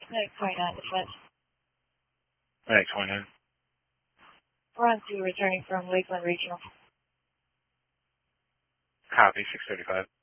Medic 29 dispatch. Medic 29. We're on 2 returning from Lakeland Regional. Copy, 635.